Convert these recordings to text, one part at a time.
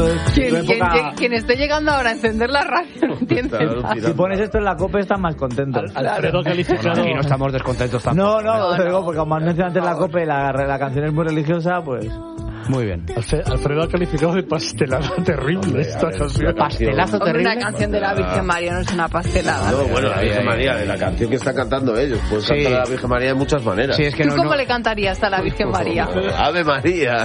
Quien esté llegando ahora a encender la radio no entiende nada. Si pones esto en la COPE estás más contento. Alfredo calificado. Aquí no estamos descontentos tampoco. No, digo, porque como has mencionado antes la COPE, la canción es muy religiosa, pues... Muy bien. Alfredo ha calificado de pastelada terrible esta canción. Pastelazo terrible. Una canción de la Virgen María no es una pastelada. No, bueno, la Virgen María, de la canción que están cantando ellos. Puedes cantar a la Virgen María de muchas maneras. Sí, es que ¿Tú cómo le cantarías a la Virgen María? ¡Ave María!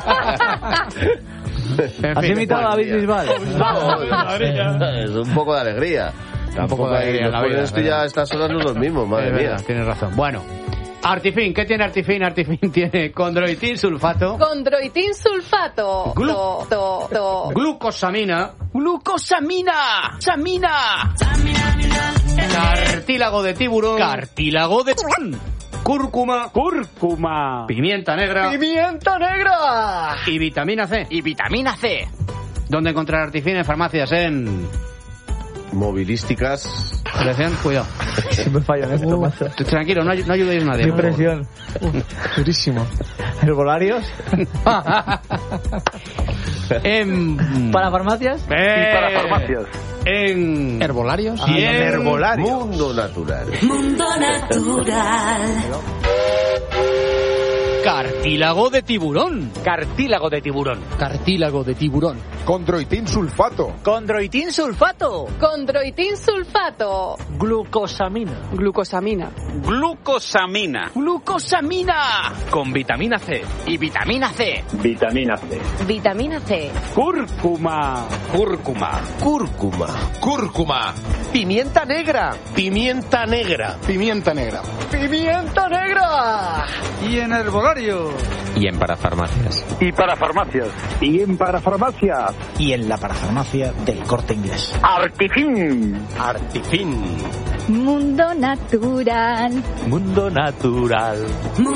¿Has imitado a David Bisbal? Es un poco de alegría. Tampoco de alegría en la vida. Esto ya a estas horas no dormimos, madre mía. Tienes razón. Bueno. Artifin, ¿qué tiene Artifin? Artifin tiene condroitin sulfato. Condroitin sulfato. Glucosamina. Samina. Cartílago de tiburón. Cúrcuma. Pimienta negra. Y vitamina C. ¿Dónde encontrar Artifin? En farmacias, Movilísticas. Atención, cuidado. Siempre fallo en esto, macho. Tranquilo, no ayudéis a nadie. Qué presión. Durísimo. ¿Herbolarios? ¿Para farmacias? Para farmacias. En ¿Herbolarios? y en Herbolarios. Mundo natural. cartílago de tiburón. Condroitin sulfato. Glucosamina. Con vitamina C. Y vitamina C. Vitamina C. Cúrcuma. Pimienta negra. Y en herbolarios. Y en parafarmacias. Y para farmacias. Y en la parafarmacia del Corte Inglés. Artifin. Mundo natural.